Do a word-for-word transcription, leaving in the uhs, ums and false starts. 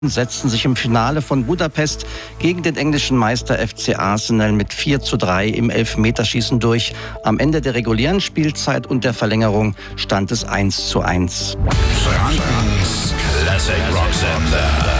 setzten sich im Finale von Budapest gegen den englischen Meister F C Arsenal mit vier zu drei im Elfmeterschießen durch. Am Ende der regulären Spielzeit und der Verlängerung stand es eins zu eins. Frankens Classic Rock Sender.